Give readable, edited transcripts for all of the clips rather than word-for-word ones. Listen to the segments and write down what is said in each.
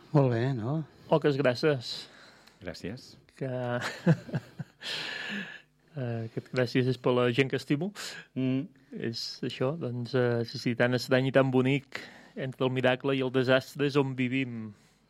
Molt bé, no? Moltes gràcies. Gràcies. Que... Aquest gràcies és per la gent que estimo. És això, doncs, sí, tan estrany i tan bonic entre el miracle i el desastre és on vivim.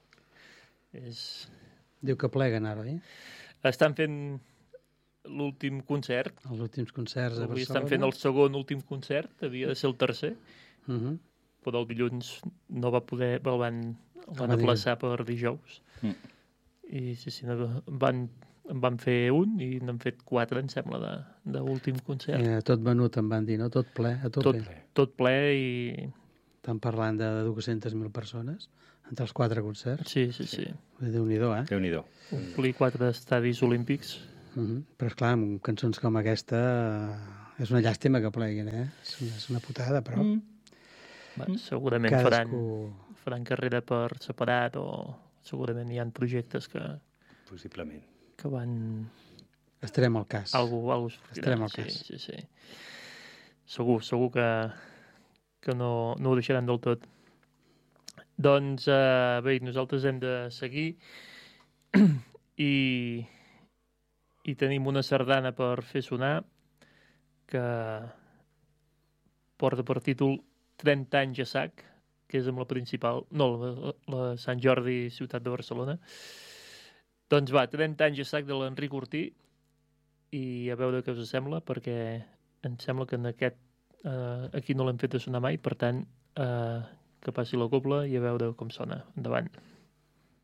Diu que pleguen ara, oi? Estan fent l'últim concert. Els últims concerts a Barcelona. Estan fent el segon últim concert, havia de ser el tercer, però el dilluns no va poder, el van aplaçar per dijous. I sí, en van fer un i n'han fet 4, em sembla, d'últim concert. Tot venut, em van dir, no? Tot ple, a tope. Tot ple i... Estan parlant de 200.000 persones entre els 4 concerts. Sí. Déu-n'hi-do, eh? Déu-n'hi-do. Omplir 4 estadis olímpics. Però, esclar, amb cançons com aquesta és una llàstima que pleguin, eh? És una putada, però... Segurament faran carrera per separat o segurament hi ha projectes que... Possiblement. Que van... Estarem al cas. Estarem al cas. Sí. Segur que no ho deixaran del tot. Doncs, bé, nosaltres hem de seguir i tenim una sardana per fer sonar que porta per títol 30 anys a sac, que és amb la principal... No, la Sant Jordi, ciutat de Barcelona. Doncs va, 30 anys a sac de l'Enric Ortí i a veure què us sembla, perquè em sembla que en aquest aquí no l'hem fet sonar mai, per tant, que passi la cobla i a veure com sona. Endavant.